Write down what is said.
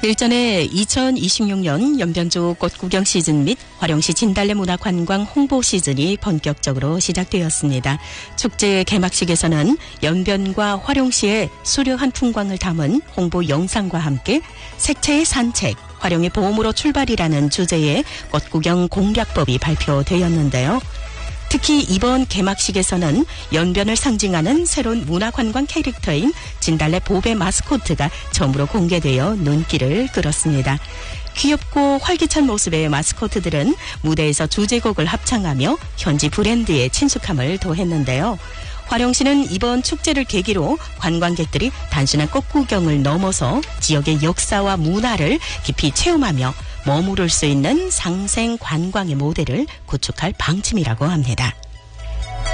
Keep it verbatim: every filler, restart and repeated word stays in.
일전에 이천이십육 년 연변주 꽃구경 시즌 및 화령시 진달래 문화관광 홍보 시즌이 본격적으로 시작되었습니다. 축제 개막식에서는 연변과 화령시의 수려한 풍광을 담은 홍보 영상과 함께 색채의 산책, 화령의 보험으로 출발이라는 주제의 꽃구경 공략법이 발표되었는데요. 특히 이번 개막식에서는 연변을 상징하는 새로운 문화관광 캐릭터인 진달래 보배 마스코트가 처음으로 공개되어 눈길을 끌었습니다. 귀엽고 활기찬 모습의 마스코트들은 무대에서 주제곡을 합창하며 현지 브랜드에 친숙함을 더했는데요. 화령시는 이번 축제를 계기로 관광객들이 단순한 꽃구경을 넘어서 지역의 역사와 문화를 깊이 체험하며 머무를 수 있는 상생 관광의 모델을 구축할 방침이라고 합니다.